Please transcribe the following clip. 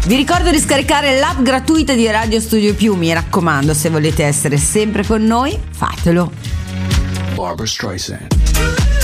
Vi ricordo di scaricare l'app gratuita di Radio Studio Più, mi raccomando, se volete essere sempre con noi, fatelo. Barbra Streisand.